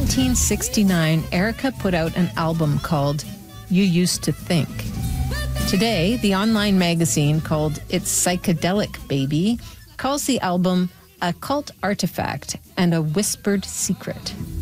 1969, Erica put out an album called You Used to Think. Today, the online magazine called It's Psychedelic Baby calls the album a cult artifact and a whispered secret.